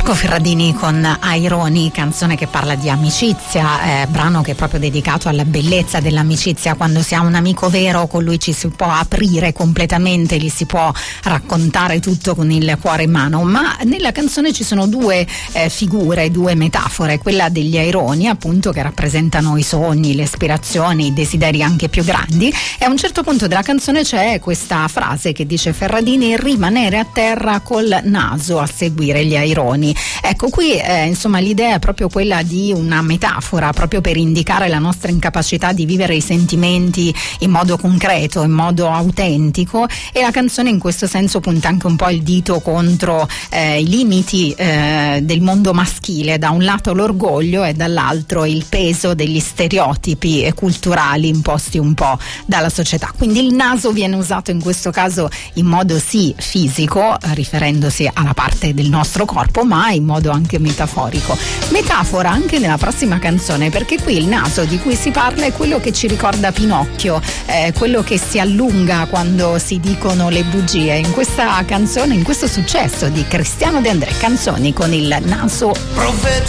Marco Ferradini con Aironi, canzone che parla di amicizia, brano che è proprio dedicato alla bellezza dell'amicizia. Quando si ha un amico vero, con lui ci si può aprire completamente, gli si può raccontare tutto con il cuore in mano. Ma nella canzone ci sono due figure, due metafore, quella degli aironi appunto che rappresentano i sogni, le aspirazioni, i desideri anche più grandi, e a un certo punto della canzone c'è questa frase che dice Ferradini: rimanere a terra col naso a seguire gli aironi. Ecco, qui insomma l'idea è proprio quella di una metafora, proprio per indicare la nostra incapacità di vivere i sentimenti in modo concreto, in modo autentico, e la canzone in questo senso punta anche un po' il dito contro i limiti del mondo maschile, da un lato l'orgoglio e dall'altro il peso degli stereotipi culturali imposti un po' dalla società. Quindi il naso viene usato in questo caso in modo sì fisico, riferendosi alla parte del nostro corpo, ma in modo anche metaforico. Metafora anche nella prossima canzone, perché qui il naso di cui si parla è quello che ci ricorda Pinocchio, quello che si allunga quando si dicono le bugie. In questa canzone, in questo successo di Cristiano De André, Canzoni con il naso. Profeti